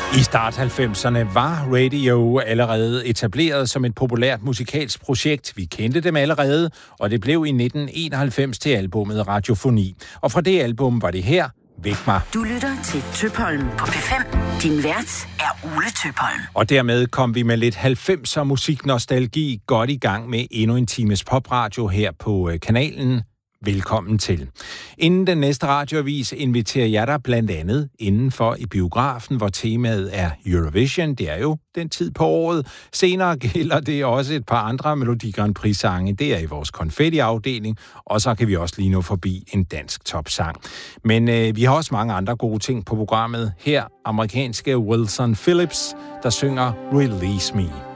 I start 90'erne var radio allerede etableret som et populært musikalsk projekt. Vi kendte dem allerede, og det blev i 1991 til albumet Radiofoni. Og fra det album var det her, Væk mig. Du lytter til Tøpholm på P5. Din vært er Ole Tøpholm. Og dermed kom vi med lidt 90'er musiknostalgi godt i gang med endnu en times popradio her på kanalen. Velkommen til. Inden den næste radioavis inviterer jeg dig blandt andet indenfor i biografen, hvor temaet er Eurovision. Det er jo den tid på året. Senere gælder det også et par andre Melodi Grand Prix-sange. Det er i vores konfetti-afdeling, og så kan vi også lige nå forbi en dansk topsang. Men vi har også mange andre gode ting på programmet. Her amerikanske Wilson Phillips, der synger Release Me.